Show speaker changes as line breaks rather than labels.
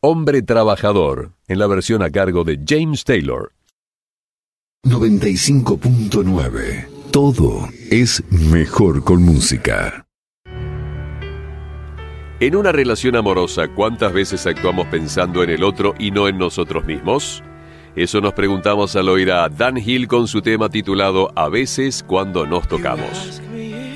Hombre Trabajador, en la versión a cargo de James Taylor.
95.9. Todo es mejor con música.
En una relación amorosa, ¿cuántas veces actuamos pensando en el otro y no en nosotros mismos? Eso nos preguntamos al oír a Dan Hill con su tema titulado A veces cuando nos tocamos.